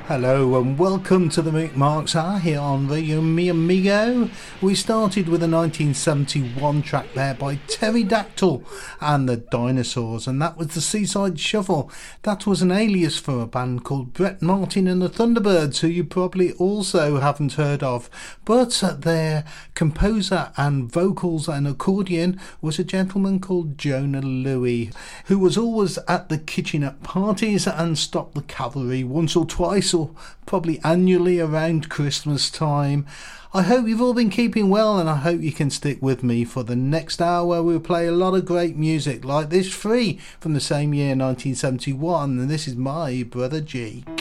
Hello and welcome to the Mick Marks Hour here on Radio Mi Amigo. We started with a 1971 track there by Terry Dactyl and the Dinosaurs, and that was the Seaside Shuffle. That was an alias for a band called Brett Martin and the Thunderbirds, who you probably also haven't heard of, but their composer and vocals and accordion was a gentleman called Jonah Louie, who was always at the kitchen at parties and stopped the cavalry once or twice, or probably annually around Christmas time. I hope you've all been keeping well, and I hope you can stick with me for the next hour, where we'll play a lot of great music like this, Free, from the same year, 1971, and this is My Brother G.